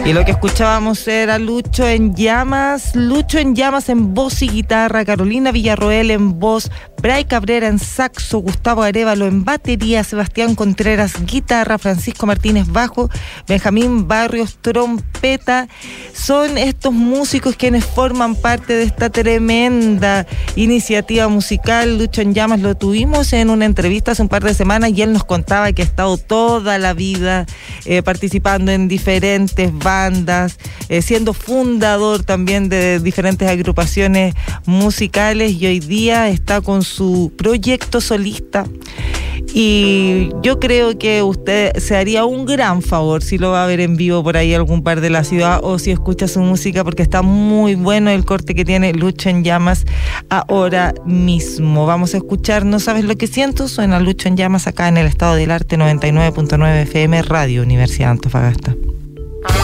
Y lo que escuchábamos era Lucho en Llamas en voz y guitarra, Carolina Villarroel en voz, Bray Cabrera en saxo, Gustavo Arévalo en batería, Sebastián Contreras guitarra, Francisco Martínez bajo, Benjamín Barrios trompeta. Son estos músicos quienes forman parte de esta tremenda iniciativa musical. Lucho en Llamas lo tuvimos en una entrevista hace un par de semanas y él nos contaba que ha estado toda la vida participando en diferentes bandas, siendo fundador también de diferentes agrupaciones musicales, y hoy día está con su proyecto solista. Y yo creo que usted se haría un gran favor si lo va a ver en vivo por ahí algún par de la ciudad, o si escucha su música, porque está muy bueno el corte que tiene Lucho en Llamas ahora mismo. Vamos a escuchar No sabes lo que siento, suena Lucho en Llamas acá en el Estado del Arte 99.9 FM, Radio Universidad de Antofagasta.